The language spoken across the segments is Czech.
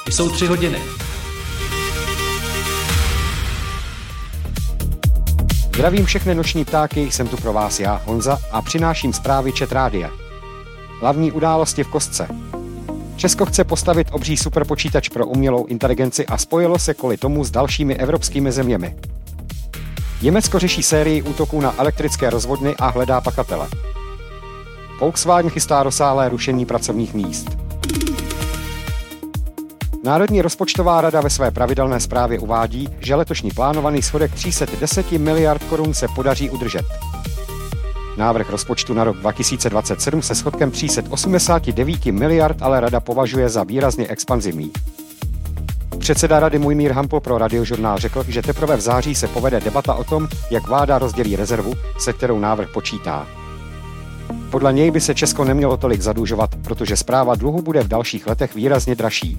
Jsou 3 hodiny. Zdravím všechny noční ptáky, jsem tu pro vás já, Honza, a přináším zprávy ČT Rádia. Hlavní události v kostce. Česko chce postavit obří superpočítač pro umělou inteligenci a spojilo se kvůli tomu s dalšími evropskými zeměmi. Německo řeší sérii útoků na elektrické rozvodny a hledá pachatele. Volkswagen chystá rozsáhlé rušení pracovních míst. Národní rozpočtová rada ve své pravidelné zprávě uvádí, že letošní plánovaný schodek 310 miliard korun se podaří udržet. Návrh rozpočtu na rok 2027 se schodkem 389 miliard ale rada považuje za výrazně expanzivní. Předseda rady Mojmír Hampl pro Radiožurnál řekl, že teprve v září se povede debata o tom, jak vláda rozdělí rezervu, se kterou návrh počítá. Podle něj by se Česko nemělo tolik zadlužovat, protože správa dluhu bude v dalších letech výrazně dražší.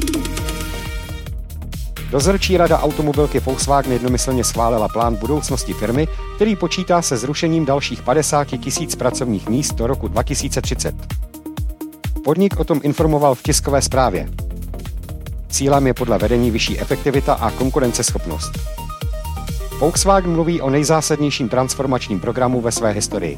Dozorčí rada automobilky Volkswagen jednomyslně schválila plán budoucnosti firmy, který počítá se zrušením dalších 50 000 pracovních míst do roku 2030. Podnik o tom informoval v tiskové zprávě. Cílem je podle vedení vyšší efektivita a konkurenceschopnost. Volkswagen mluví o nejzásadnějším transformačním programu ve své historii.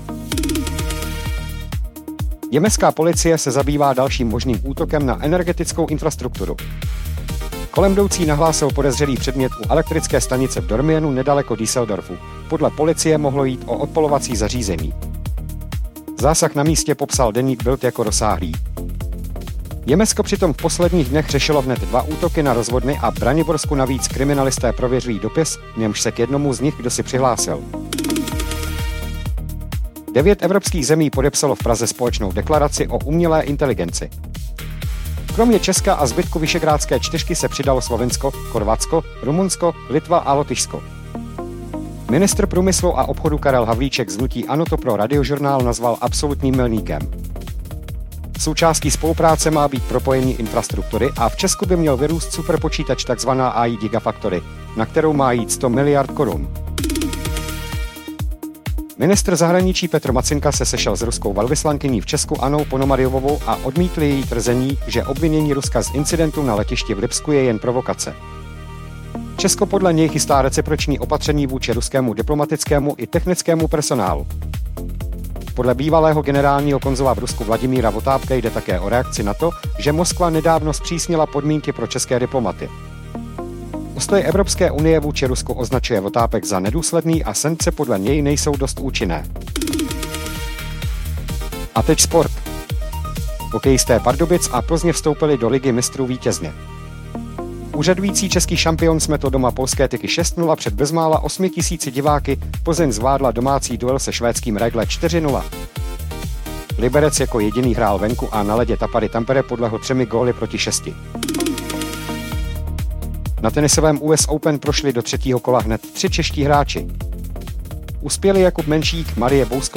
Německá policie se zabývá dalším možným útokem na energetickou infrastrukturu. Kolem jdoucí nahlásil podezřelý předmět u elektrické stanice v Dormienu nedaleko Düsseldorfu. Podle policie mohlo jít o odpalovací zařízení. Zásah na místě popsal deník Bild jako rozsáhlý. Německo přitom v posledních dnech řešilo hned 2 útoky na rozvodny a v Braniborsku navíc kriminalisté prověřují dopis, v němž se k jednomu z nich kdosi přihlásil. 9 evropských zemí podepsalo v Praze společnou deklaraci o umělé inteligenci. Kromě Česka a zbytku Visegrádské 4 se přidalo Slovensko, Chorvatsko, Rumunsko, Litva a Lotyšsko. Ministr průmyslu a obchodu Karel Havlíček z hnutí ANO to pro Radiožurnál nazval absolutním milníkem. Součástí spolupráce má být propojení infrastruktury a v Česku by měl vyrůst superpočítač tzv. AI Gigafactory, na kterou má jít 100 miliard korun. Ministr zahraničí Petr Macinka se sešel s ruskou velvyslankyní v Česku Annou Ponomaryovou a odmítl její tvrzení, že obvinění Ruska z incidentu na letišti v Lipsku je jen provokace. Česko podle něj chystá reciproční opatření vůči ruskému diplomatickému i technickému personálu. Podle bývalého generálního konzula v Rusku Vladimíra Votápka jde také o reakci na to, že Moskva nedávno zpřísnila podmínky pro české diplomaty. Postoj Evropské unie vůči Rusku označuje Votápek za nedůsledný a sankce podle něj nejsou dost účinné. A teď sport. Hokejisté Pardubic a Plzně vstoupili do Ligy mistrů vítězně. Úřadující český šampion smetl doma polské Tychy 6-0 před bezmála 8 000 diváky, Plzeň zvládla domácí duel se švédským Rögle 4-0. Liberec jako jediný hrál venku a na ledě Tapady Tampere podlehl 3 góly proti 6. Na tenisovém US Open prošli do 3. kola hned 3 čeští hráči. Uspěli Jakub Menšík, Marie Bousková